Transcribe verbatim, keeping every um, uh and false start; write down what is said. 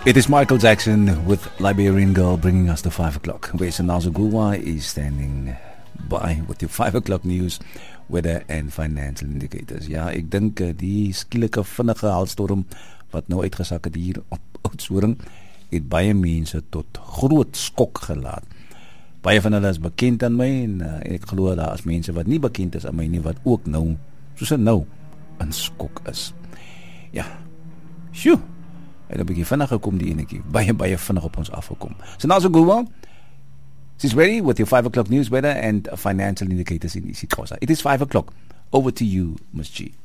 It is Michael Jackson with Liberian Girl bringing us to five o'clock. Wesa Nazagulwa is standing by with your five o'clock news, weather and financial indicators. Ja, ek dink die skielike vinnige haalstorm wat nou uitgesak het hier op Oudtshoorn het baie mense tot groot skok gelaat. Baie van hulle is bekend aan my en uh, ek glo daar is mense wat nie bekend is aan my nie wat ook nou, soos nou, in skok is. Ja, sjoe. En dan begin vinnig gekom die enetjie, baie baie vinnig op ons afgekom. So now so go on. She's ready with your five o'clock news, weather and financial indicators in isiXhosa. It is five o'clock. Over to you, Miss G.